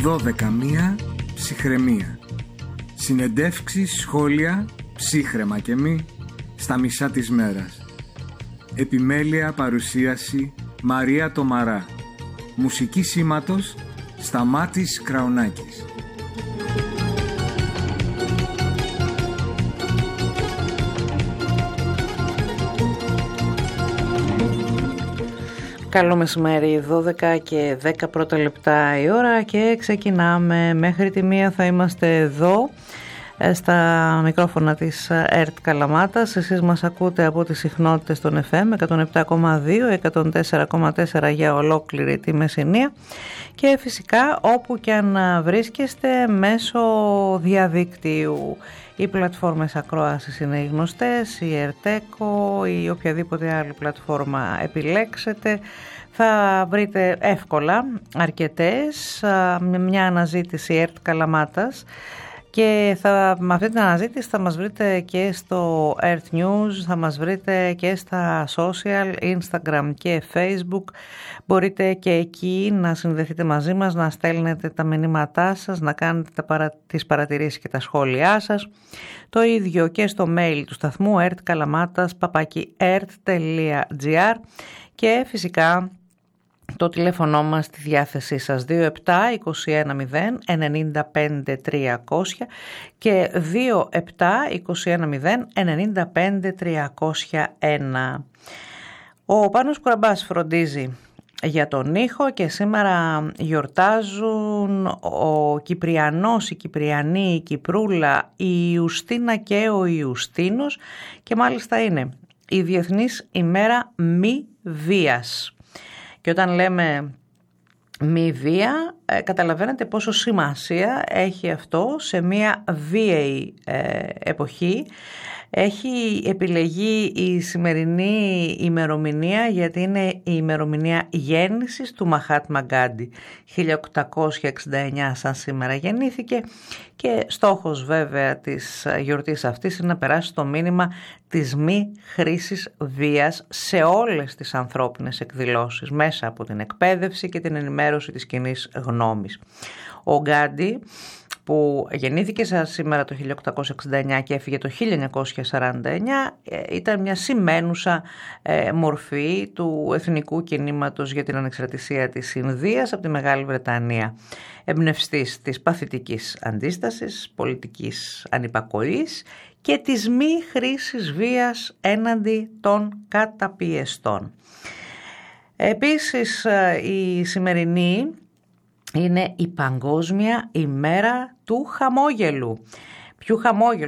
12 ψυχραιμία. Συνεντεύξεις, σχόλια, ψύχραιμα και μη, στα μισά της μέρας. Επιμέλεια παρουσίαση Μαρία Τομαρά. Μουσική σήματος Σταμάτης Κραουνάκης. Καλό μεσημέρι, 12 και 10 πρώτα λεπτά η ώρα και ξεκινάμε. Μέχρι τη 1 θα είμαστε εδώ στα μικρόφωνα της ΕΡΤ Καλαμάτας. Εσείς μας ακούτε από τις συχνότητες των FM 107,2, 104,4 για ολόκληρη τη Μεσσηνία και φυσικά όπου και αν βρίσκεστε μέσω διαδικτύου. Οι πλατφόρμες ακρόασης είναι οι γνωστές, η ΕΡΤΕΚΟ ή οποιαδήποτε άλλη πλατφόρμα επιλέξετε. Θα βρείτε εύκολα αρκετές, με μια αναζήτηση ΕΡΤ Καλαμάτας. Και με αυτή την αναζήτηση θα μας βρείτε και στο Earth News, θα μας βρείτε και στα social, Instagram και Facebook. Μπορείτε και εκεί να συνδεθείτε μαζί μας, να στέλνετε τα μηνύματά σας, να κάνετε τις παρατηρήσεις και τα σχόλιά σας. Το ίδιο και στο mail του σταθμού ertkalamatas@ert.gr και φυσικά το τηλέφωνο μας στη διάθεσή σας 27-21-0-95-300 και 27-21-0-95-301. Ο Πάνος Κουραμπάς φροντίζει για τον ήχο και σήμερα γιορτάζουν ο Κυπριανός, η Κυπριανή, η Κυπρούλα, η Ιουστίνα και ο Ιουστίνος και μάλιστα είναι η Διεθνής ημέρα μη βίας. Και όταν λέμε μη βία, καταλαβαίνετε πόσο σημασία έχει αυτό σε μια βίαιη εποχή. Έχει επιλεγεί η σημερινή ημερομηνία γιατί είναι η ημερομηνία γέννησης του Μαχάτμα Γκάντι. 1869 σαν σήμερα γεννήθηκε και στόχος βέβαια της γιορτής αυτής είναι να περάσει το μήνυμα της μη χρήσης βίας σε όλες τις ανθρώπινες εκδηλώσεις μέσα από την εκπαίδευση και την ενημέρωση της κοινής γνώμης. Ο Γκάντι που γεννήθηκε σαν σήμερα το 1869 και έφυγε το 1949, ήταν μια σημαίνουσα μορφή του εθνικού κινήματος για την ανεξαρτησία της Ινδίας από τη Μεγάλη Βρετανία. Εμπνευστής της παθητικής αντίστασης, πολιτικής ανυπακοής και της μη χρήσης βίας έναντι των καταπιεστών. Επίσης η σημερινή είναι η Παγκόσμια ημέρα του χαμόγελου. Ποιου χαμόγελου?